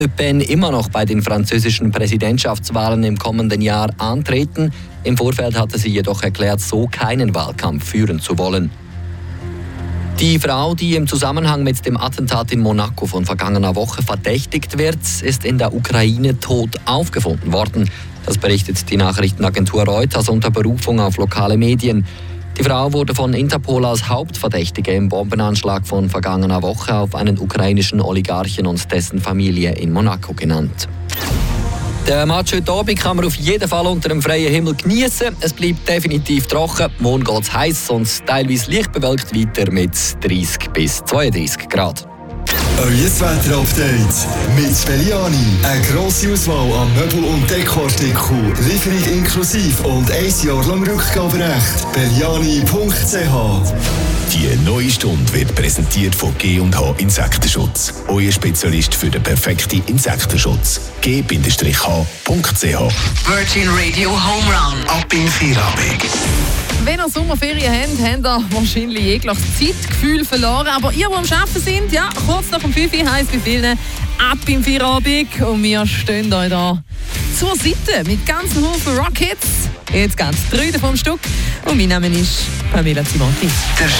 Le Pen immer noch bei den französischen Präsidentschaftswahlen im kommenden Jahr antreten. Im Vorfeld hatte sie jedoch erklärt, so keinen Wahlkampf führen zu wollen. Die Frau, die im Zusammenhang mit dem Attentat in Monaco von vergangener Woche verdächtigt wird, ist in der Ukraine tot aufgefunden worden. Das berichtet die Nachrichtenagentur Reuters unter Berufung auf lokale Medien. Die Frau wurde von Interpol als Hauptverdächtige im Bombenanschlag von vergangener Woche auf einen ukrainischen Oligarchen und dessen Familie in Monaco genannt. Der Match heute Abend kann man auf jeden Fall unter dem freien Himmel genießen. Es bleibt definitiv trocken, morgen geht es heiß und teilweise leicht bewölkt weiter mit 30 bis 32 Grad. Euer Wetter-Update mit Belliani. Eine grosse Auswahl an Möbel- und Dekoartikeln, Lieferung inklusive und 1 Jahr lang Rückgaberecht. Belliani.ch. Die neue Stunde wird präsentiert von G&H Insektenschutz. Euer Spezialist für den perfekten Insektenschutz. G-H.ch. Virgin Radio Home Run. Ab in Feierabend. Wenn ihr Sommerferien habt, habt ihr wahrscheinlich jegliches Zeitgefühl verloren. Aber ihr, die am Arbeiten sind, ja, kurz nach dem 5 Uhr heisst bei vielen ab im Feierabend. Und wir stehen euch da zur Seite mit ganzen Haufen Rockets. Jetzt ganz 3 davon Stück. Und mein Name ist Pamela Zimonti.